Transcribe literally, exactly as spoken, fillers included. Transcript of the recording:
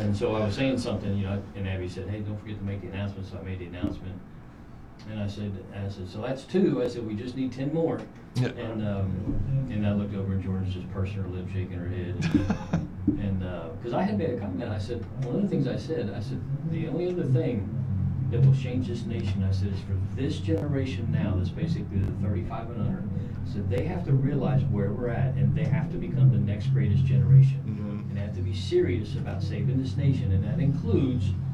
And so I was saying something, you know, and Abby said, hey, don't forget to make the announcement, so I made the announcement. And I said, I said, so that's two. I said, we just need ten more. Yeah. And um, and I looked over and Jordan's just pursing her lip, shaking her head. And because uh, I had made a comment, I said, one of the things I said, I said, the only other thing that will change this nation, I said, is for this generation now, that's basically the thirty-five and under, I said, they have to realize where we're at and they have to become the next greatest generation. Mm-hmm. And they have to be serious about saving this nation, and that includes